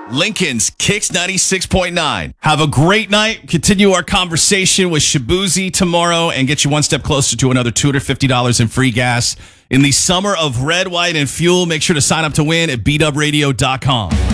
Lincoln's Kicks 96.9. Have a great night. Continue our conversation with Shabuzi tomorrow and get you one step closer to another $250 in free gas in the summer of red, white, and fuel. Make sure to sign up to win at bdubradio.com.